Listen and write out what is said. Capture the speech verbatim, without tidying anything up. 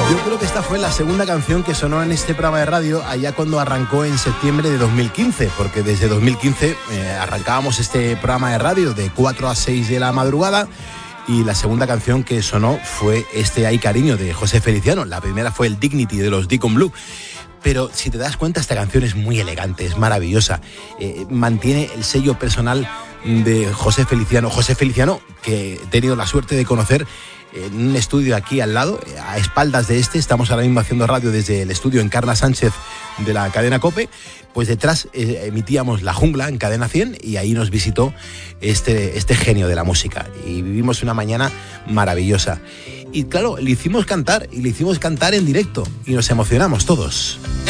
Yo creo que esta fue la segunda canción que sonó en este programa de radio allá cuando arrancó en septiembre de dos mil quince, porque desde dos mil quince eh, arrancábamos este programa de radio de cuatro a seis de la madrugada y la segunda canción que sonó fue este Ay Cariño de José Feliciano. La primera fue el Dignity de los Deacon Blue. Pero si te das cuenta, esta canción es muy elegante, es maravillosa. Eh, mantiene el sello personal de José Feliciano. José Feliciano, que he tenido la suerte de conocer en un estudio aquí al lado, a espaldas de este. Estamos ahora mismo haciendo radio desde el estudio Encarna Sánchez de la cadena COPE. Pues detrás eh, emitíamos La Jungla en Cadena cien y ahí nos visitó este, este genio de la música. Y vivimos una mañana maravillosa. Y claro, le hicimos cantar, y le hicimos cantar en directo. Y nos emocionamos todos.